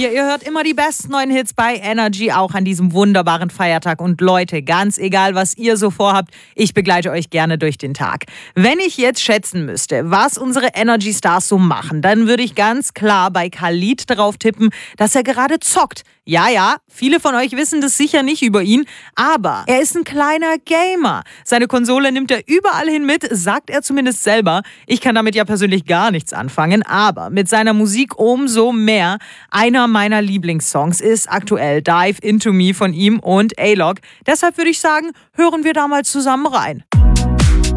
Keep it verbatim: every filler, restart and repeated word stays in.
hier. Ihr hört immer die besten neuen Hits bei Energy, auch an diesem wunderbaren Feiertag. Und Leute, ganz egal, was ihr so vorhabt, ich begleite euch gerne durch den Tag. Wenn ich jetzt schätzen müsste, was unsere Energy Stars so machen, dann würde ich ganz klar bei Khalid darauf tippen, dass er gerade zockt. Ja, ja, viele von euch wissen das sicher nicht über ihn, aber er ist ein kleiner Gamer. Seine Konsole nimmt er überall hin mit, sagt er zumindest selber. Ich kann damit ja persönlich gar nichts anfangen, aber mit seiner Musik umso mehr. Einer meiner Lieblingssongs ist aktuell Dive Into Me von ihm und A-Log. Deshalb würde ich sagen, hören wir da mal zusammen rein.